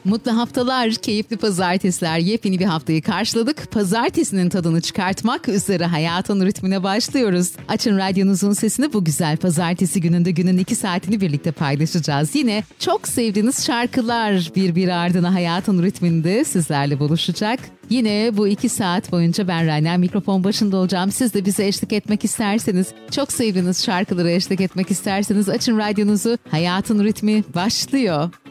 Mutlu haftalar, keyifli pazartesiler, yepyeni bir haftayı karşıladık. Pazartesinin tadını çıkartmak üzere hayatın ritmine başlıyoruz. Açın radyonuzun sesini, bu güzel pazartesi gününde günün 2 saatini birlikte paylaşacağız. Yine çok sevdiğiniz şarkılar birbiri ardına hayatın ritminde sizlerle buluşacak. Yine bu 2 saat boyunca ben Rana mikrofon başında olacağım. Siz de bize eşlik etmek isterseniz, çok sevdiğiniz şarkılara eşlik etmek isterseniz açın radyonuzu. Hayatın ritmi başlıyor.